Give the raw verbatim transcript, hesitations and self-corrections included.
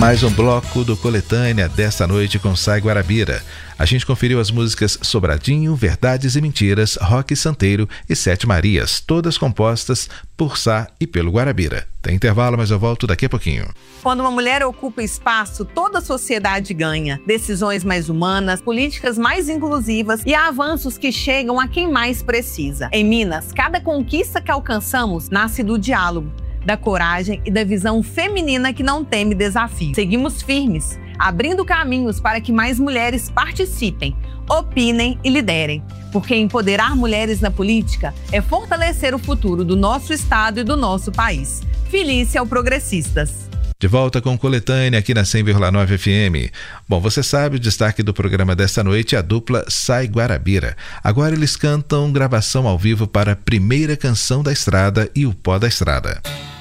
Mais um bloco do Coletânea desta noite com Sai Guarabira. A gente conferiu as músicas Sobradinho, Verdades e Mentiras, Roque Santeiro e Sete Marias, todas compostas por Sá e pelo Guarabira. Tem intervalo, mas eu volto daqui a pouquinho. Quando uma mulher ocupa espaço, toda a sociedade ganha. Decisões mais humanas, políticas mais inclusivas e avanços que chegam a quem mais precisa. Em Minas, cada conquista que alcançamos nasce do diálogo, da coragem e da visão feminina que não teme desafio. Seguimos firmes, abrindo caminhos para que mais mulheres participem, opinem e liderem. Porque empoderar mulheres na política é fortalecer o futuro do nosso estado e do nosso país. Felícia ao Progressistas. De volta com Coletânea aqui na cem vírgula nove F M. Bom, você sabe, o destaque do programa desta noite é a dupla Sai Guarabira. Agora eles cantam gravação ao vivo para a primeira canção da estrada e o Pó da Estrada.